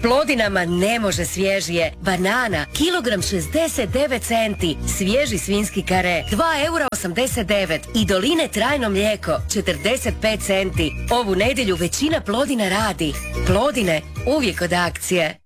Plodinama ne može svježije. Banana, kilogram 69 centi. Svježi svinjski kare, 2,89 € i Doline trajno mlijeko, 45 centi. Ovu nedjelju većina Plodina radi. Plodine, uvijek od akcije.